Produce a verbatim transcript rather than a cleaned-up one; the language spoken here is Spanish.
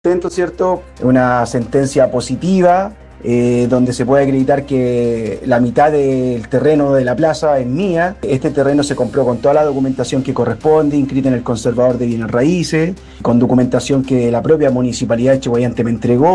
Atento, ¿cierto? Una sentencia positiva, eh, donde se puede acreditar que la mitad del terreno de la plaza es mía. Este terreno se compró con toda la documentación que corresponde, inscrita en el conservador de bienes raíces, con documentación que la propia municipalidad de Chillán me entregó.